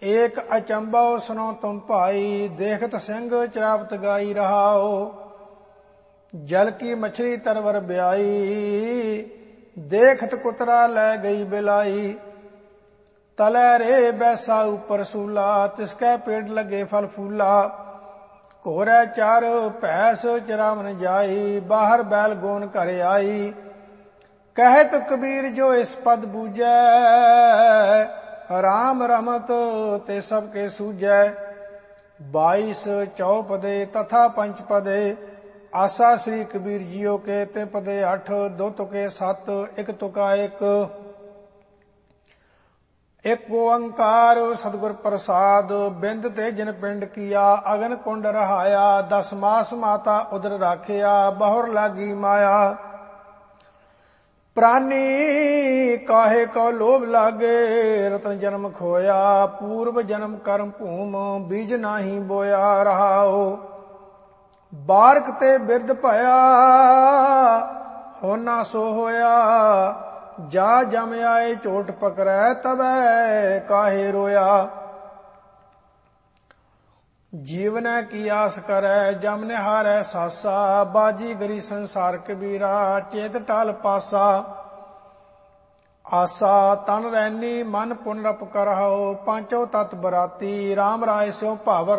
एक अचंबो सुनो तुम भाई, देखत सिंह चरावत गाई रहाओ। जल की मछली तरवर ब्याई, देखत कुतरा लै गई बिलाई। तलै रे बैसा ऊपर सूला, तिसकै पेड़ लगे फल फूला। घोरै चार भैंस चरावन जाई, बाहर बैल गोन घर आई। कहत कबीर जो इस पद बूझै, राम रमत ते सबके सूझै। 22 चौपदे तथा पंचपदे, आसा श्री कबीर जियो के ते पदे 8, 2 तुके 7, 1 तुका 1। एक ओंकार सतगुर प्रसाद, बिंद ते जिन पिंड किया, अगन कुंड रहाया। 10 मास माता उदर राखिया, बहुर लागी माया। प्राणी काहे को लोभ लागे, रतन जन्म खोया। पूर्व जन्म कर्म भूम, बीज नाही बोया रहाओ। बारक ते बिरद भया, होना सो होया। जा जम आए चोट पकड़ै, तबै काहे रोया। जीवन की आस करै, जम निहारै सासा। बाजी गरी संसार कबीरा, चेत टाल पासा। आसा तन रैनी मन पुनरप करहु, पांचों तत बराती। राम राय स्यों भावर